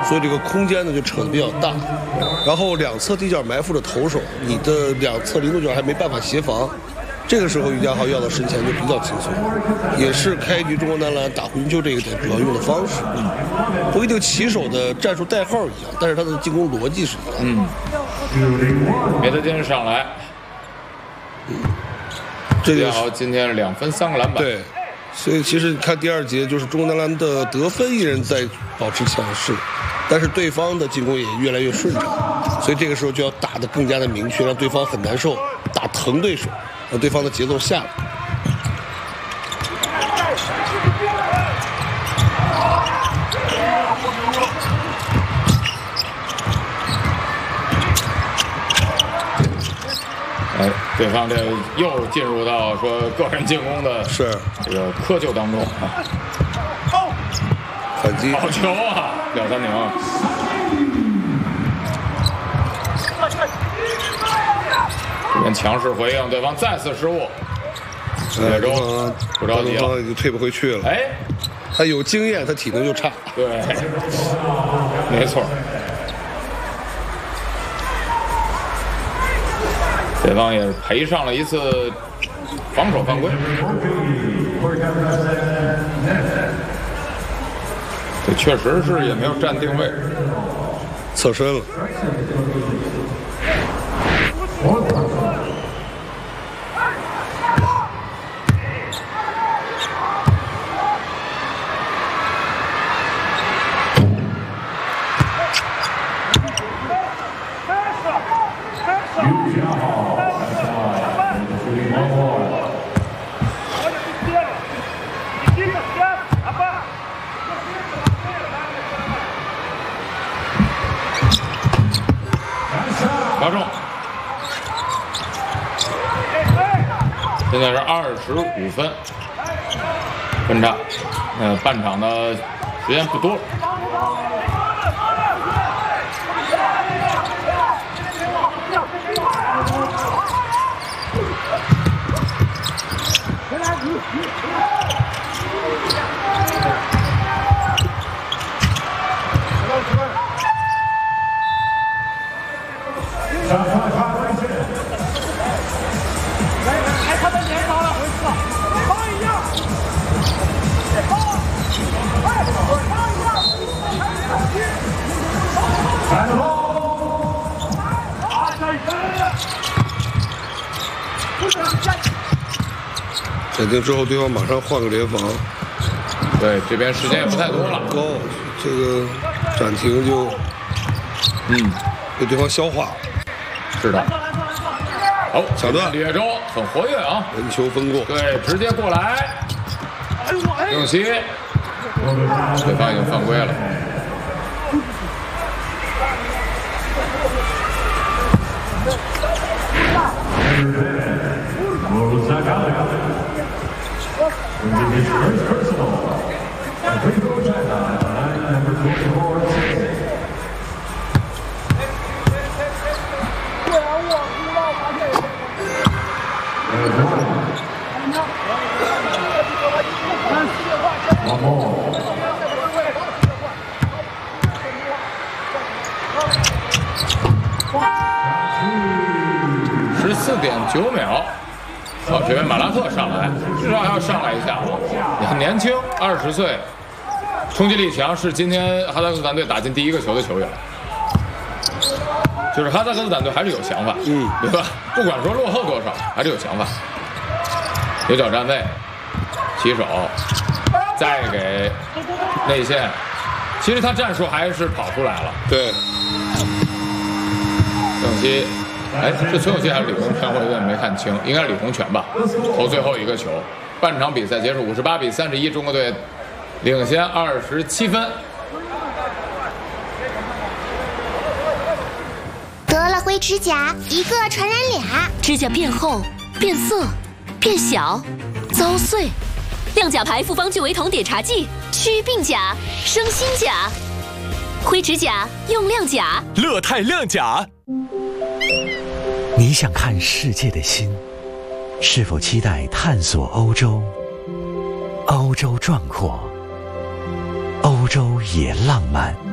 所以这个空间呢就扯得比较大。然后两侧地角埋伏着投手，你的两侧零度角还没办法协防。这个时候于家豪要到身前就比较轻松，也是开局中国男篮打回球这个点主要用的方式。不一定起手的战术代号一样，但是他的进攻逻辑是一样。 梅德金上来， 这个好，今天是2分3个篮板。 对，所以其实你看第二节，就是中国男篮的得分依然在保持强势，但是对方的进攻也越来越顺畅，所以这个时候就要打得更加的明确，让对方很难受，打疼对手，让对方的节奏下来。 对方这又进入到说个人进攻的是这个窠臼当中啊。 反击好球啊，廖三宁。这边强势回应，对方再次失误。野中不着急了， 已经退不回去了。 哎， 他有经验，他体能就差。 对，没错。对方也赔上了一次防守犯规，这确实是也没有站定位， 侧身了。 罚中，现在是25分，分差，半场的时间不多了。暂停之后，对方马上换个联防。 对，这边时间也不太多了。 高，这个暂停就，被对方消化。 是的。好， 小段李月洲很活跃啊， 人球分过。 对，直接过来。刘永熙，对方已经犯规了。14.9秒，好，这边马拉特上来，至少要上来一下。你很年轻，20岁，冲击力强，是今天哈萨克斯坦队打进第1个球的球员。就是哈萨克斯坦队还是有想法，对吧？不管说落后多少，还是有想法。有脚站位，起手，再给内线。其实他战术还是跑出来了。 对， 郑熙。哎，是崔永熙还是李洪权？我有点没看清，应该是李洪权吧。投最后一个球，半场比赛结束58-31，中国队领先27分。 得了灰指甲，一个传染俩， 指甲变厚、变色、变小、遭碎。亮甲牌复方聚维酮碘茶剂，祛病甲、生新甲。灰指甲用亮甲， 乐泰亮甲。你想看世界的心，是否期待探索欧洲？欧洲壮阔，欧洲也浪漫。